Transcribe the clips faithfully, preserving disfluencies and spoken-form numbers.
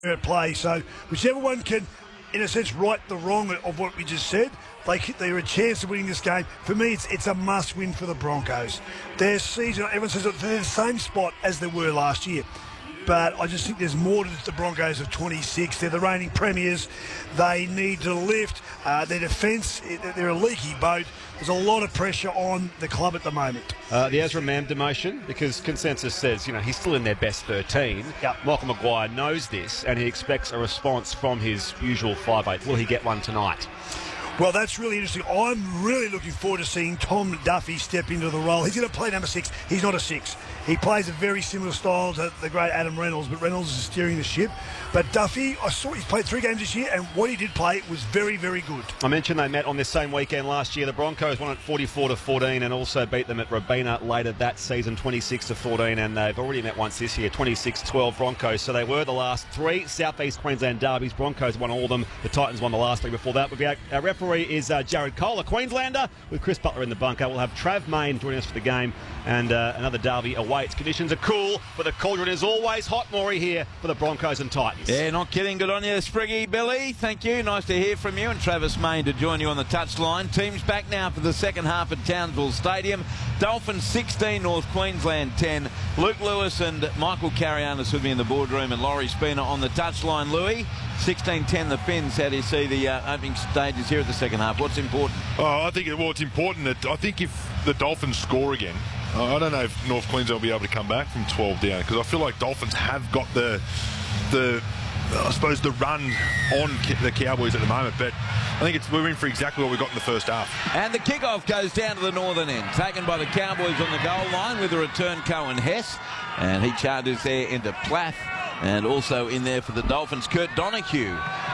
at play. So whichever one can, in a sense, right the wrong of what we just said, they they're a chance of winning this game. For me, it's it's a must-win for the Broncos. Their season, everyone says they're in the same spot as they were last year. But I just think there's more to the Broncos of twenty-six. They're the reigning premiers. They need to lift. Uh, their defence, they're a leaky boat. There's a lot of pressure on the club at the moment. Uh, the Ezra Mam demotion, because consensus says, you know, he's still in their best thirteen. Yep. Michael Maguire knows this, and he expects a response from his usual five eight. Will he get one tonight? Well, that's really interesting. I'm really looking forward to seeing Tom Duffy step into the role. He's going to play number six. He's not a six. He plays a very similar style to the great Adam Reynolds, but Reynolds is steering the ship. But Duffy, I saw he's played three games this year, and what he did play was very, very good. I mentioned they met on this same weekend last year. The Broncos won at forty-four to fourteen and also beat them at Robina later that season, twenty-six to fourteen, and they've already met once this year, twenty-six twelve Broncos. So they were the last three South East Queensland derbies. Broncos won all of them. The Titans won the last three before that. Our, our referee is uh, Jared Cole, a Queenslander, with Chris Butler in the bunker. We'll have Trav Main joining us for the game, and uh, another derby awaits. Conditions are cool, but the cauldron is always hot. Maury here for the Broncos and Titans. Yeah, not kidding. Good on you, Spriggy. Billy, thank you. Nice to hear from you. And Travis Main to join you on the touchline. Teams back now for the second half at Townsville Stadium. Dolphins sixteen, North Queensland ten. Luke Lewis and Michael Carianis with me in the boardroom, and Laurie Spina on the touchline. Louis, sixteen ten the Finns. How do you see the uh, opening stages here at the second half? What's important? Oh, I think it, well, it's important that I think if the Dolphins score again, I don't know if North Queensland will be able to come back from twelve down, because I feel like Dolphins have got the the I suppose the run on the Cowboys at the moment, but I think it's we're in for exactly what we got in the first half. And the kickoff goes down to the northern end, taken by the Cowboys on the goal line with a return Cohen Hess, and he charges there into Plath, and also in there for the Dolphins, Kurt Donahue.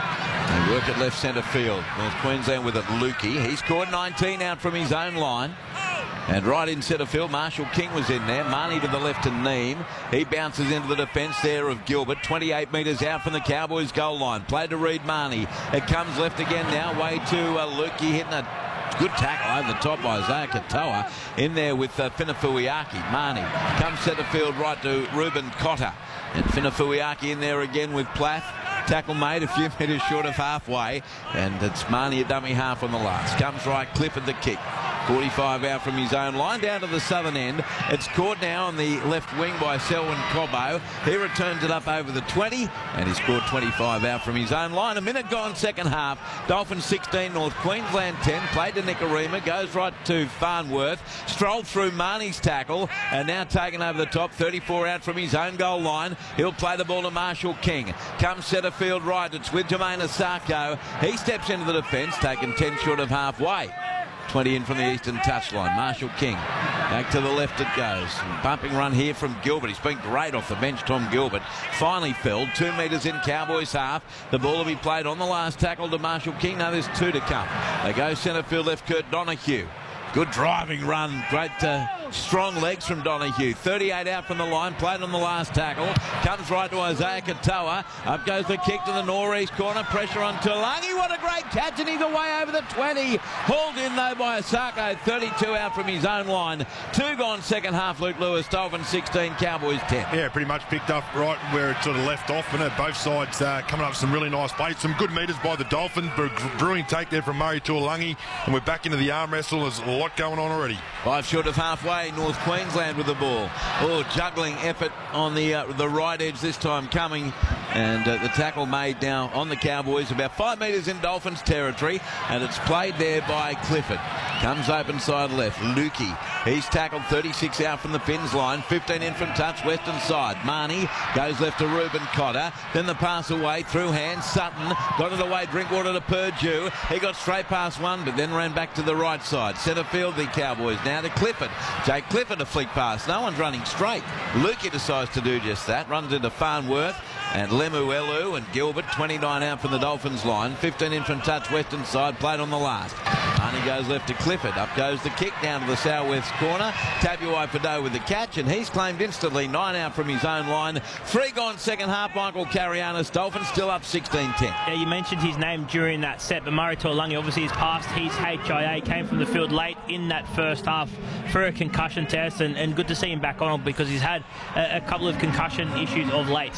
They work at left centre field. North Queensland with it, Lukey. He scored nineteen out from his own line. And right in centre field, Marshall King was in there. Marnie to the left to Neem. He bounces into the defence there of Gilbert. twenty-eight metres out from the Cowboys' goal line. Played to Reed Marnie. It comes left again now. Way to uh, Lukey, hitting a good tackle over the top by Isaiah Katoa. In there with uh, Finafuiaki. Marnie comes centre field right to Ruben Cotter. And Finafuiaki in there again with Plath. Tackle made a few metres short of halfway, and it's Marnie a dummy half on the last. Comes right, Clifford the kick. forty-five out from his own line, down to the southern end. It's caught now on the left wing by Selwyn Cobbo. He returns it up over the twenty, and he scored twenty-five out from his own line. A minute gone, second half. Dolphins sixteen, North Queensland ten. Played to Nicarima, goes right to Farnworth. Strolled through Marnie's tackle, and now taken over the top. thirty-four out from his own goal line. He'll play the ball to Marshall King. Comes centre field right. It's with Jermaine Asako. He steps into the defence, taken ten short of halfway. twenty in from the eastern touchline. Marshall King. Back to the left it goes. Bumping run here from Gilbert. He's been great off the bench, Tom Gilbert. Finally felled. Two metres in Cowboys half. The ball will be played on the last tackle to Marshall King. Now there's two to come. They go centre field left, Kurt Donahue. Good driving run. Great uh, strong legs from Donahue. thirty-eight out from the line. Played on the last tackle. Comes right to Isaiah Katoa. Up goes the kick to the northeast corner. Pressure on Tulangi. What a great catch, and he's away over the twenty. Hauled in though by Asako. thirty-two out from his own line. Two gone second half. Luke Lewis. Dolphins sixteen. Cowboys ten. Yeah, pretty much picked up right where it sort of left off, and both sides uh, coming up with some really nice plays. Some good metres by the Dolphins. Brewing take there from Murray Tuolangi, and we're back into the arm wrestle. There's a lot going on already. Five short of halfway. North Queensland with the ball. Oh, juggling effort on the uh, the right edge this time coming, and uh, the tackle made now on the Cowboys about five metres in Dolphins territory, and it's played there by Clifford. Comes open side left. Lukey. He's tackled. thirty-six out from the Finns line. fifteen in from touch western side. Marnie goes left to Ruben Cotter. Then the pass away through hands. Sutton got it away. Drinkwater to Purdue. He got straight past one, but then ran back to the right side. Centre field the Cowboys now to Clifford. Jake Clifford a flick pass. No one's running straight. Lukey decides to do just that. Runs into Farnworth and Lemuelu and Gilbert. twenty-nine out from the Dolphins line. fifteen in from touch western side. Played on the last. Marnie goes left to Clifford. Up goes the kick down to the southwest corner. Tabuai Fado with the catch, and he's claimed instantly. Nine out from his own line. Three gone second half. Michael Carianis. Dolphins still up sixteen ten. Yeah, you mentioned his name during that set, but Murray Tuolangi obviously is past his H I A. Came from the field late in that first half for a concussion test, and, and good to see him back on because he's had a, a couple of concussion issues of late.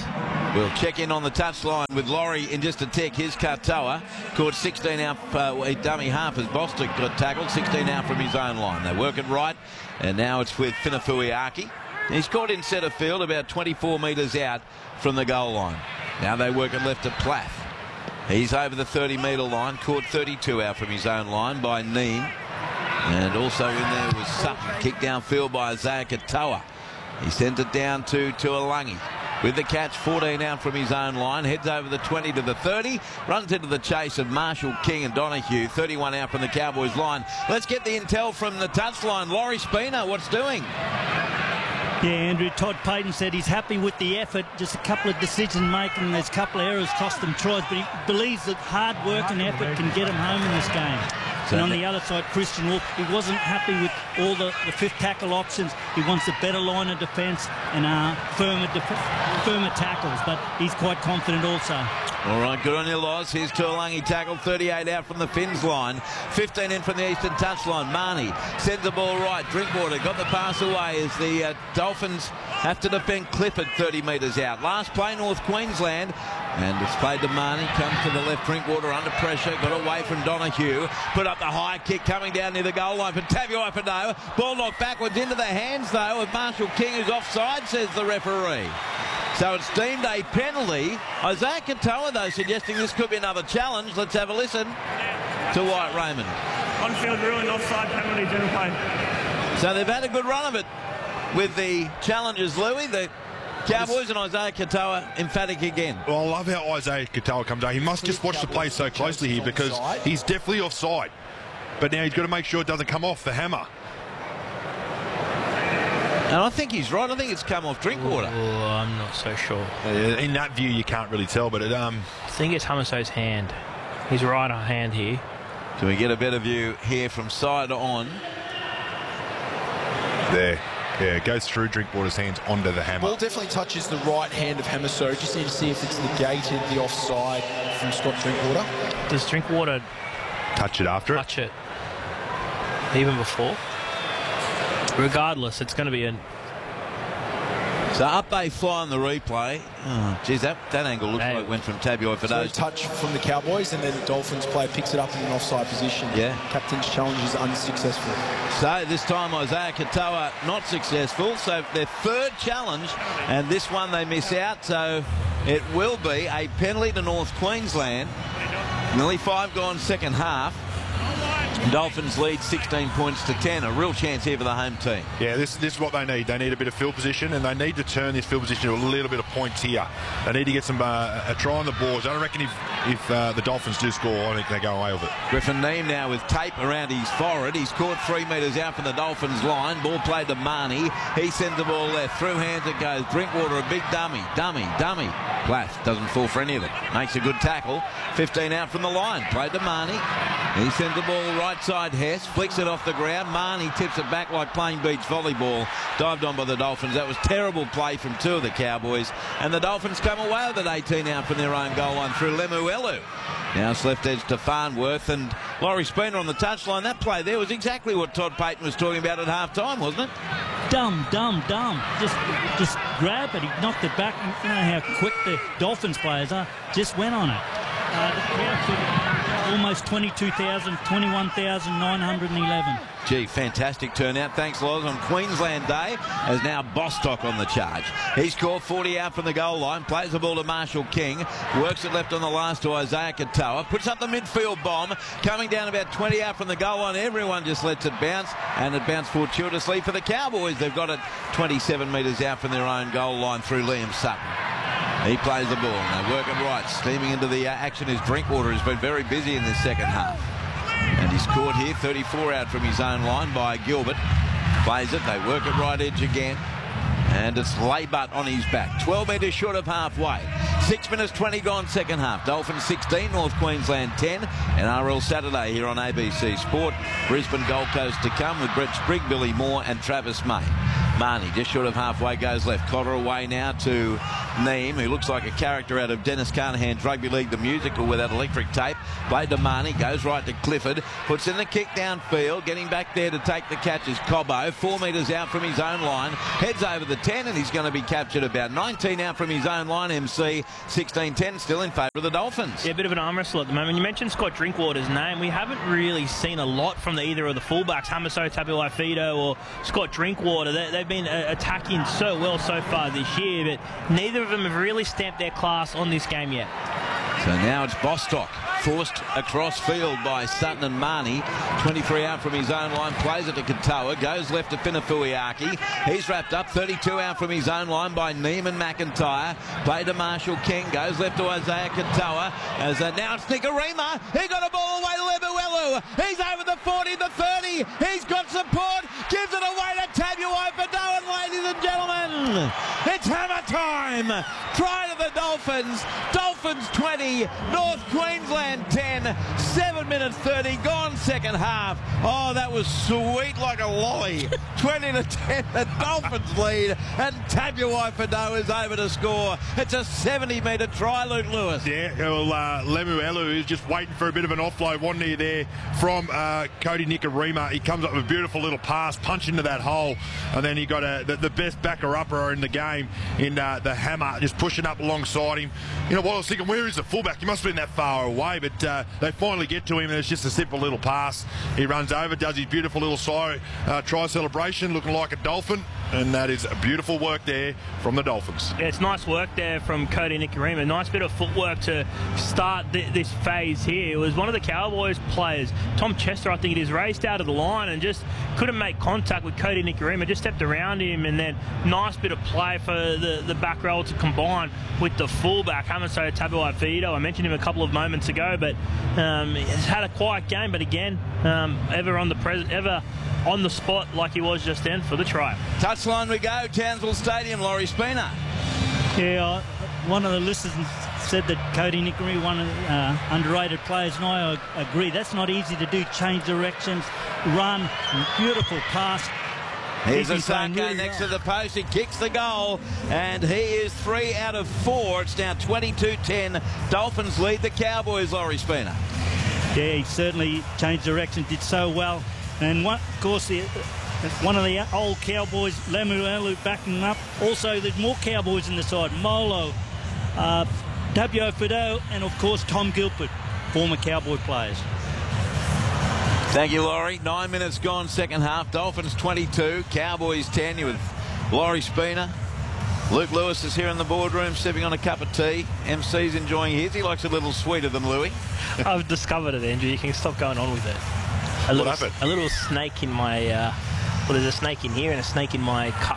We'll check in on the touchline with Laurie in just a tick. Here's Katoa. Caught sixteen out, uh, dummy half as Bostock got tackled, sixteen out from his own line. They work it right, and now it's with Finafuiaki. He's caught in centre field about twenty-four metres out from the goal line. Now they work it left to Plath. He's over the thirty metre line, caught thirty-two out from his own line by Neen. And also in there was Sutton, kicked downfield by Isaiah Katoa. He sent it down to Tuolangi. With the catch, fourteen out from his own line, heads over the twenty to the thirty, runs into the chase of Marshall King and Donahue, thirty-one out from the Cowboys line. Let's get the intel from the touchline. Laurie Spina, what's doing? Yeah, Andrew, Todd Payten said he's happy with the effort, just a couple of decision making, there's a couple of errors cost them tries, but he believes that hard work and effort can get him home in this game. And on the other side, Christian Wolf, he wasn't happy with all the, the fifth tackle options. He wants a better line of defence and uh, firmer, def- firmer tackles, but he's quite confident also. All right, good on you, Loz. Here's Tuolangi tackled, thirty-eight out from the Finns line, fifteen in from the eastern touchline. Marnie sends the ball right. Drinkwater got the pass away as the uh, Dolphins have to defend Clifford thirty metres out. Last play, North Queensland. And it's played to Marnie, comes to the left, Drinkwater under pressure, got away from Donahue, put up the high kick coming down near the goal line for Tabuai-Fidow. Ball knocked backwards into the hands, though, of Marshall King, who's offside, says the referee. So it's deemed a penalty. Isaiah Katoa, though, suggesting this could be another challenge. Let's have a listen to Wyatt Raymond. On-field ruling, offside penalty, didn't play. So they've had a good run of it with the challenges, Louis. The Cowboys and Isaiah Katoa emphatic again. Well, I love how Isaiah Katoa comes out. He must just watch the play so closely here because he's definitely offside. But now he's got to make sure it doesn't come off the hammer. And I think he's right. I think it's come off Drinkwater. Oh, I'm not so sure. Uh, in that view, you can't really tell, but it, um, I think it's Hamaso's hand. His right hand here. Do we get a better view here from side on? There. Yeah, it goes through Drinkwater's hands onto the hammer. Ball definitely touches the right hand of Hamaso. Just need to see if it's negated the offside from Scott Drinkwater. Does Drinkwater touch it after touch it? Even before? Regardless, it's going to be a... So up they fly on the replay. Oh, geez, that, that angle looks Hey. like it went from Tabuai-Fidow. So touch from the Cowboys, and then the Dolphins player picks it up in an offside position. Yeah. Captain's challenge is unsuccessful. So this time Isaiah Katoa not successful. So their third challenge, and this one they miss out. So it will be a penalty to North Queensland. Nearly five gone second half. Dolphins lead sixteen points to ten. A real chance here for the home team. Yeah, this, this is what they need. They need a bit of field position, and they need to turn this field position to a little bit of points here. They need to get some uh, a try on the boards. I don't reckon if, if uh, the Dolphins do score, I think they go away with it. Griffin Neem now with tape around his forehead. He's caught three metres out from the Dolphins line. Ball played to Marnie. He sends the ball left. Through hands it goes. Drinkwater, a big dummy. Dummy, dummy. Plath doesn't fall for any of it. Makes a good tackle. fifteen out from the line. Played to Marnie. He sends the ball right side Hess. Flicks it off the ground. Marnie tips it back like playing beach volleyball. Dived on by the Dolphins. That was terrible play from two of the Cowboys. And the Dolphins come away with it eighteen out from their own goal line through Lemuelu. Now it's left edge to Farnworth and Laurie Spina on the touchline. That play there was exactly what Todd Payten was talking about at half time, wasn't it? Dumb, dumb, dumb. Just just grab it. He knocked it back. You know how quick the Dolphins players are. Just went on it. Uh, the crowd said almost twenty-two thousand, twenty-one thousand nine hundred eleven. Gee, fantastic turnout. Thanks, Loz. On Queensland Day, as now Bostock on the charge. He's scored forty out from the goal line. Plays the ball to Marshall King. Works it left on the last to Isaiah Katoa. Puts up the midfield bomb. Coming down about twenty out from the goal line. Everyone just lets it bounce. And it bounced fortuitously for the Cowboys. They've got it twenty-seven metres out from their own goal line through Liam Sutton. He plays the ball. And they work it right. Steaming into the uh, action is Drinkwater, who's been very busy in this second half. And he's caught here, thirty-four out from his own line by Gilbert. Plays it, they work it right edge again. And it's Laybutt on his back. twelve metres short of halfway. six minutes twenty gone second half. Dolphins sixteen, North Queensland ten. And R L Saturday here on A B C Sport. Brisbane Gold Coast to come with Brett Sprigg, Billy Moore and Travis May. Marnie just short of halfway goes left. Cotter away now to Neem, who looks like a character out of Dennis Carnahan's Rugby League, the musical, with that electric tape. Played to Marnie, goes right to Clifford, puts in the kick downfield, getting back there to take the catch is Cobbo, four metres out from his own line, heads over the ten, and he's going to be captured about nineteen out from his own line. M C sixteen ten still in favour of the Dolphins. Yeah, a bit of an arm wrestle at the moment. You mentioned Scott Drinkwater's name. We haven't really seen a lot from the, either of the fullbacks, Hamiso Tabuai-Fidow or Scott Drinkwater. They, they've been uh, attacking so well so far this year, but neither of them have really stamped their class on this game yet. So now it's Bostock, forced across field by Sutton and Marnie. twenty-three out from his own line, plays it to Katoa, goes left to Finafuiaki. He's wrapped up, thirty-two out from his own line by Neiman McIntyre. Play to Marshall King, goes left to Isaiah Katoa. As uh, now it's Nikorima. He got a ball away to Lemuelu. He's over the forty, the thirty. He's got support, gives it away to Tabuai-Fidow, and ladies and gentlemen, it's hammer time. Try to the Dolphins. Dolphins twenty, North Queensland ten, seven minutes thirty gone second half. Oh, that was sweet like a lolly. twenty to ten, the Dolphins lead, and Tabuai-Fidow is over to score. It's a seventy metre try, Luke Lewis. Yeah, well, uh, Lemuelu is just waiting for a bit of an offload, wasn't he, there from uh, Cody Nikorima. He comes up with a beautiful little pass, punch into that hole, and then he got a, the, the best backer-upper in the game in uh, the hammer, just pushing up alongside him. You know what I was thinking, where is the fullback? He must have been that far away, but uh, they finally get to him, and it's just a simple little pass. He runs over, does his beautiful little side, uh, try celebration, looking like a dolphin, and that is beautiful work there from the Dolphins. Yeah, it's nice work there from Cody Nikorima. Nice bit of footwork to start th this phase here. It was one of the Cowboys players, Tom Chester, I think it is, raced out of the line and just couldn't make contact with Cody Nikorima, just stepped around him, and then nice bit of play for the, the back row to combine with the fullback, Hamiso Tabuai-Fidow. I mentioned him a couple of moments ago, but um, he's had a quiet game, but again, um, ever on the pres ever on the spot like he was just then for the try. Touchline we go, Townsville Stadium, Laurie Spina. Yeah, uh, one of the listeners said that Cody Nikorima, one of the uh, underrated players, and I agree. That's not easy to do. Change directions, run, beautiful pass. Here's He's Osako really next well. to the post. He kicks the goal, and he is three out of four. It's now twenty-two ten. Dolphins lead the Cowboys, Laurie Spina. Yeah, he certainly changed direction, did so well. And one, of course, the, one of the old Cowboys, Lemuelu, backing him up. Also, there's more Cowboys in the side. Molo, uh, Tabuai-Fidow, and of course Tom Gilbert, former Cowboy players. Thank you, Laurie. Nine minutes gone, second half. Dolphins twenty-two, Cowboys ten. You with Laurie Spina. Luke Lewis is here in the boardroom sipping on a cup of tea. M C's enjoying his. He likes it a little sweeter than Louis. I've discovered it, Andrew. You can stop going on with it. A little, What happened? A little snake in my... Uh, well, there's a snake in here and a snake in my cup.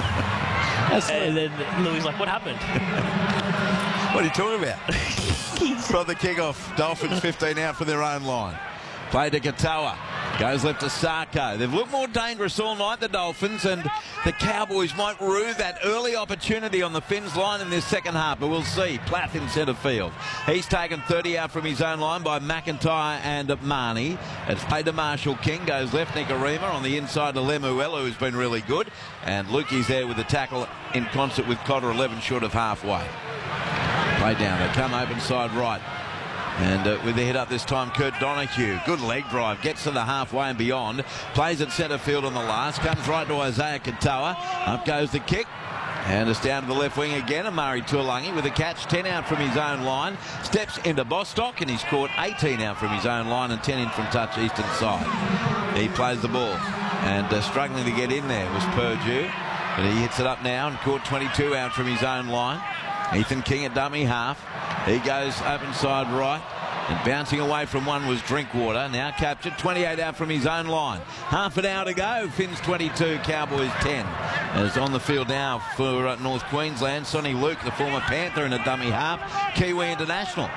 And then Louis like, what happened? What are you talking about? From the kickoff, Dolphins fifteen out for their own line. Play to Katoa. Goes left to Sarko. They've looked more dangerous all night, the Dolphins, and the Cowboys might rue that early opportunity on the Finns line in this second half, but we'll see. Plath in centre field. He's taken thirty out from his own line by McIntyre and Marnie. It's played to Marshall King. Goes left Nikorima on the inside to Lemuelu, who's been really good. And Lukey's there with the tackle in concert with Cotter, eleven short of halfway. Play down. They come open side right. And uh, with the head up this time, Kurt Donahue. Good leg drive. Gets to the halfway and beyond. Plays at centre field on the last. Comes right to Isaiah Katoa. Up goes the kick. And it's down to the left wing again. Amari Tuolangi with a catch. ten out from his own line. Steps into Bostock, and he's caught eighteen out from his own line and ten in from touch eastern side. He plays the ball. And uh, struggling to get in there was Purdue. But he hits it up now and caught twenty-two out from his own line. Ethan King at dummy half. He goes open side right. And bouncing away from one was Drinkwater. Now captured. twenty-eight out from his own line. Half an hour to go. Finns twenty-two, Cowboys ten. As on the field now for uh, North Queensland, Sonny Luke, the former Panther, in a dummy half. Kiwi International.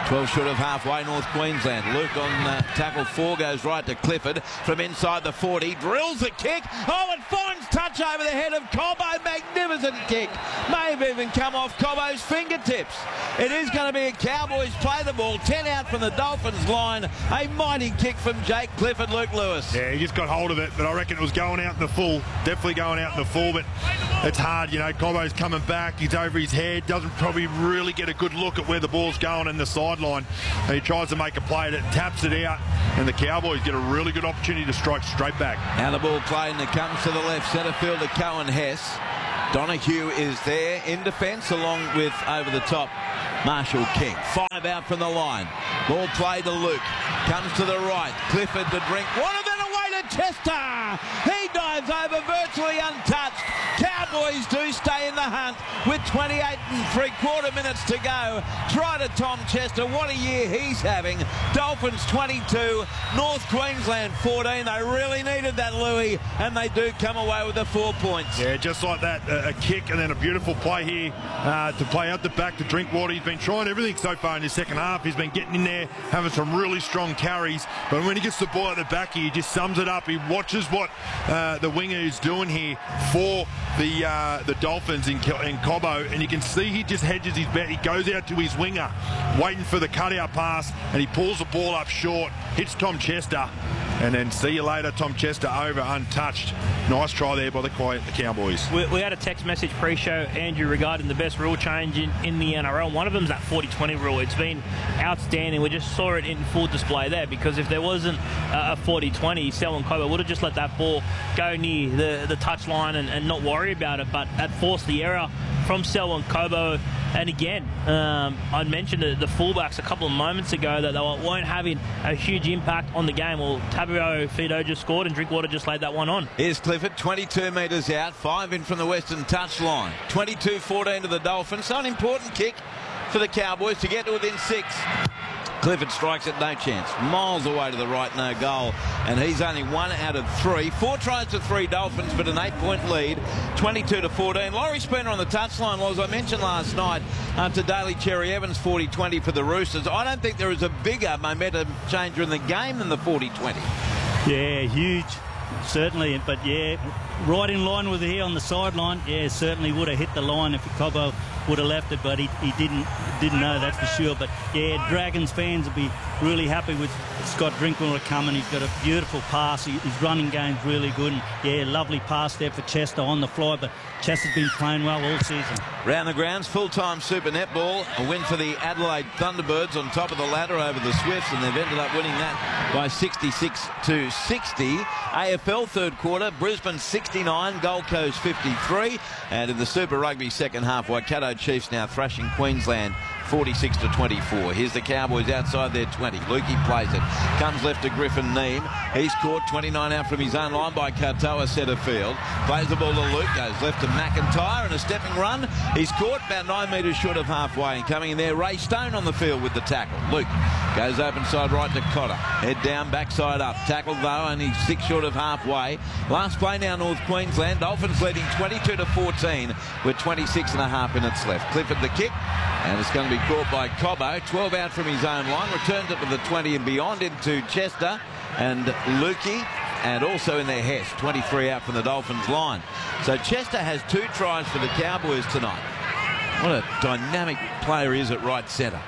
twelve short of halfway, North Queensland. Luke on uh, tackle four goes right to Clifford from inside the forty. Drills the kick. Oh, it finds touch over the head of Cobbo. Magnificent kick. May have even come off Cobbo's fingertips. It is going to be a Cowboys play the ball. ten out from the Dolphins line. A mighty kick from Jake Clifford, Luke Lewis. Yeah, he just got hold of it, but I reckon it was going out in the full. Definitely going out in the full, but it's hard, you know. Cobbo's coming back. He's over his head. Doesn't probably really get a good look at where the ball's going in the sideline. And he tries to make a play that taps it out, and the Cowboys get a really good opportunity to strike straight back. Now the ball played, and it comes to the left centre fielder, Cohen Hess. Donahue is there in defence along with over the top Marshall King. Five out from the line. Ball played to Luke. Comes to the right. Clifford to drink. What a then away to Chester. He dives over virtually untouched. Cowboys do stay in the hunt with twenty-eight and three quarter minutes to go. Try to Tom Chester. What a year he's having. Dolphins twenty-two, North Queensland fourteen. They really needed that, Louis, and they do come away with the four points. Yeah, just like that, a, a kick and then a beautiful play here uh, to play out the back to Drinkwater. He's been trying everything so far in his second half. He's been getting in there, having some really strong carries, but when he gets the ball at the back here, he just sums it up. He watches what uh, the winger is doing here for the uh, the Dolphins in, in Cobbo, and you can see he just hedges his bet. He goes out to his winger, waiting for the cutout pass, and he pulls the ball up short, hits Tom Chester, and then see you later, Tom Chester over untouched. Nice try there by the quiet the Cowboys. We, we had a text message pre-show, Andrew, regarding the best rule change in, in the N R L. One of them is that forty twenty rule. It's been outstanding. We just saw it in full display there, because if there wasn't a forty twenty, Selwyn Cobbo would have just let that ball go near the, the touch line and, and not worry about it, but that forced the error from Selwyn Cobbo. And again, um, I mentioned the, the fullbacks a couple of moments ago that they weren't having a huge impact on the game. Well, Tabio Fido just scored and Drinkwater just laid that one on. Here's Clifford, twenty-two metres out, five in from the western touchline. twenty-two fourteen to the Dolphins. So an important kick for the Cowboys to get to within six. Clifford strikes it, no chance. Miles away to the right, no goal. And he's only one out of three. Four tries to three Dolphins, but an eight-point lead, twenty-two to fourteen. Laurie Spooner on the touchline. Well, as I mentioned last night, after Daly Cherry Evans forty twenty for the Roosters, I don't think there is a bigger momentum changer in the game than the forty twenty. Yeah, huge. Certainly, but yeah, right in line with it here on the sideline. Yeah, certainly would have hit the line if Cobbo would have left it, but he, he didn't didn't know, that's for sure. But yeah, Dragons fans will be really happy with Scott Drinkwater coming. He's got a beautiful pass. He, his running game's really good. And yeah, lovely pass there for Chester on the fly, but Chester's been playing well all season. Round the grounds, full-time Super Netball, a win for the Adelaide Thunderbirds on top of the ladder over the Swifts, and they've ended up winning that by sixty-six to sixty. A F L third quarter, Brisbane sixty-nine, Gold Coast fifty-three, and in the Super Rugby second half, Waikato Chiefs now thrashing Queensland forty-six to twenty-four. Here's the Cowboys outside their twenty. Lukey plays it. Comes left to Griffin Neame. He's caught twenty-nine out from his own line by Katoa centre field. Plays the ball to Luke. Goes left to McIntyre and a stepping run. He's caught about nine metres short of halfway. And coming in there, Ray Stone on the field with the tackle. Luke goes open side right to Cotter. Head down, backside up. Tackled though, only six short of halfway. Last play now, North Queensland. Dolphins leading twenty-two to fourteen with twenty-six and a half minutes left. Clifford the kick. And it's going to be caught by Cobbo. twelve out from his own line. Returns it to the twenty and beyond into Chester and Lukey. And also in their Hess. twenty-three out from the Dolphins line. So Chester has two tries for the Cowboys tonight. What a dynamic player he is at right centre.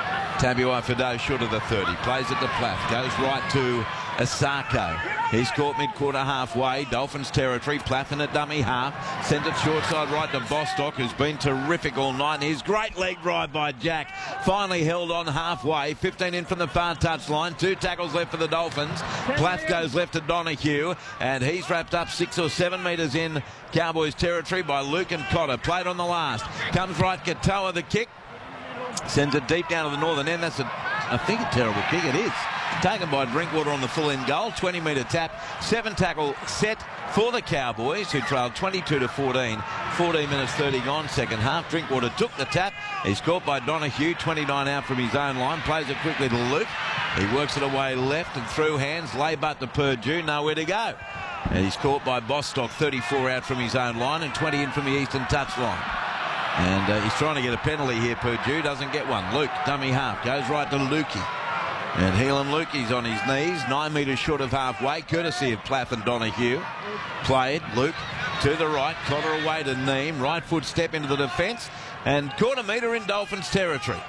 Tabio Fido short of the thirty. Plays it to Plath. Goes right to Asako. He's caught mid-quarter halfway. Dolphins territory. Plath in a dummy half. Sent it short side right to Bostock, who's been terrific all night. His great leg drive by Jack. Finally held on halfway. fifteen in from the far touchline. Two tackles left for the Dolphins. Plath goes left to Donahue, and he's wrapped up six or seven metres in Cowboys territory by Luke and Cotter. Played on the last. Comes right, Katoa the kick. Sends it deep down to the northern end. That's a, I think, a terrible kick. It is. Taken by Drinkwater on the full end goal. twenty metre tap. Seven tackle set for the Cowboys, who trailed twenty-two to fourteen. fourteen minutes thirty gone, second half. Drinkwater took the tap. He's caught by Donahue. twenty-nine out from his own line. Plays it quickly to Luke. He works it away left and through hands. Laybutt to Purdue. Nowhere to go. And he's caught by Bostock. thirty-four out from his own line and twenty in from the eastern touchline. And uh, he's trying to get a penalty here, Purdue. Doesn't get one. Luke, dummy half, goes right to Lukey. And Heelan Lukey's on his knees, nine metres short of halfway, courtesy of Plath and Donoghue. Played, Luke to the right, Cotter away to Neem, right foot step into the defence, and quarter metre in Dolphins territory.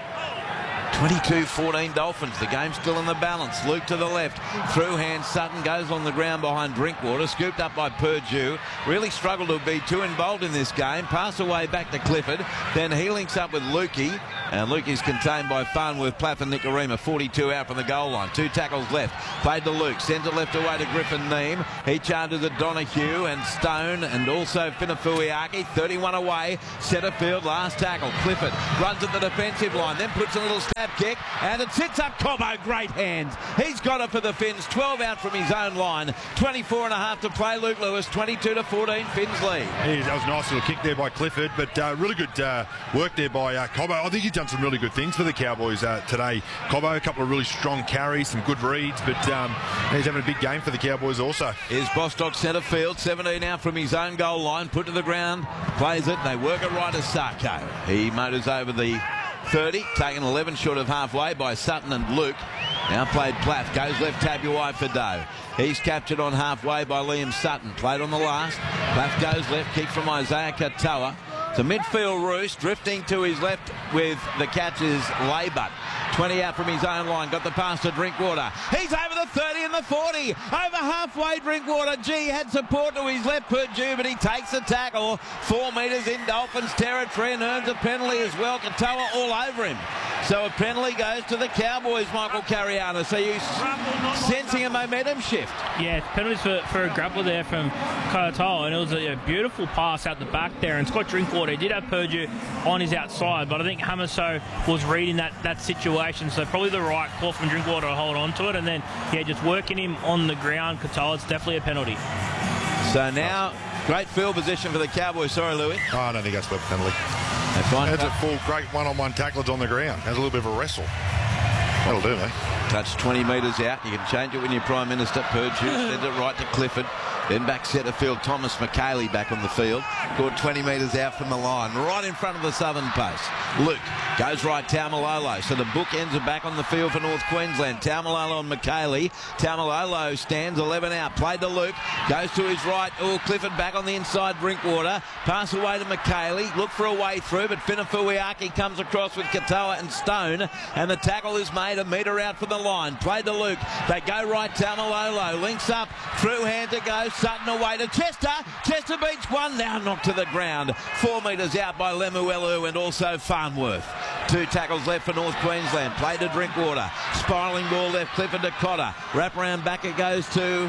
twenty-two fourteen Dolphins. The game's still in the balance. Luke to the left. Through hand. Sutton goes on the ground behind Drinkwater. Scooped up by Purdue. Really struggled to be too involved in this game. Pass away back to Clifford. Then he links up with Lukey. And Lukey's contained by Farnworth, Plath and Nicarima. forty-two out from the goal line. Two tackles left. Played to Luke. Sends it left away to Griffin Neem. He charges at Donoghue and Stone and also Finafuiaki. thirty-one away. Centre field. Last tackle. Clifford runs at the defensive line. Then puts a little snap kick, and it sits up Cobbo. Great hands. He's got it for the Finns. twelve out from his own line. twenty-four and a half to play. Luke Lewis, twenty-two to fourteen. Finns lead. Yeah, that was a nice little kick there by Clifford, but uh, really good uh, work there by uh, Cobbo. I think he's done some really good things for the Cowboys uh, today. Cobbo, a couple of really strong carries, some good reads, but um, he's having a big game for the Cowboys also. Here's Bostock centre field, seventeen out from his own goal line, put to the ground, plays it, they work it right to Sarko. He motors over the thirty, taken eleven short of halfway by Sutton and Luke. Now played Plath, goes left Tabuai for Doe. He's captured on halfway by Liam Sutton, played on the last. Plath goes left, kick from Isaiah Katoa. It's a midfield roost, drifting to his left with the catch is Laybutt. twenty out from his own line, got the pass to Drinkwater. He's over the thirty and the forty. Over halfway, Drinkwater. Gee, had support to his left, Purdue, but he takes the tackle. Four metres in Dolphins territory and earns a penalty as well. Katoa all over him. So a penalty goes to the Cowboys, Michael Cariana. So you sensing a momentum shift? Yeah, penalties for, for a grappler there from Katoa, and it was a, a beautiful pass out the back there. And Scott Drinkwater did have Purdue on his outside, but I think Hamiso was reading that, that situation. So probably the right call from Drinkwater to hold on to it, and then yeah, just working him on the ground. Katoa, it's definitely a penalty. So now, great field position for the Cowboys. Sorry, Louis. Oh, I don't think that's worth a penalty. They find That's a full, great one-on-one tackle on the ground. Has a little bit of a wrestle. That'll do, mate. Touch twenty metres out. You can change it when you're Prime Minister. Purdue sends it right to Clifford. Then back centre field, Thomas McKaylee back on the field. Caught twenty metres out from the line, right in front of the southern post. Luke goes right, Taumalolo. So the bookends are back on the field for North Queensland. Taumalolo and McKaylee. Taumalolo stands eleven out. Played to Luke. Goes to his right. Oh, Clifford back on the inside. Drinkwater. Pass away to McKaylee. Look for a way through, but Finafuiaki comes across with Katoa and Stone. And the tackle is made a metre out from the line. Played to Luke. They go right, Taumalolo. Links up. Through hand to go. Sutton away to Chester. Chester beats one, now knocked to the ground. Four metres out by Lemuelu and also Farnworth. Two tackles left for North Queensland. Play to Drinkwater. Spiralling ball left, Clifford to Cotter. Wrap around back it goes to